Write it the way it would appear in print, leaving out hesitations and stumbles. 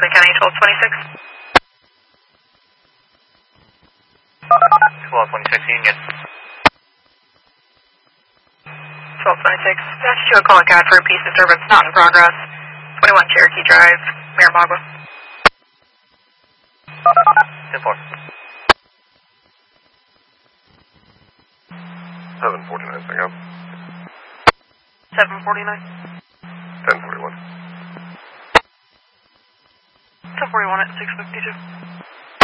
Lee County, 1226. 1226 Union. 1226. That's to a call at God for a piece of service not in progress. 21 Cherokee Drive, Miramagua. 10-4. 749, hang out. 749. 1041. 1041 at 652.